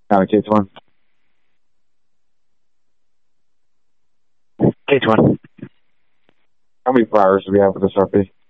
K1. K1. How many flowers do we have with this RP?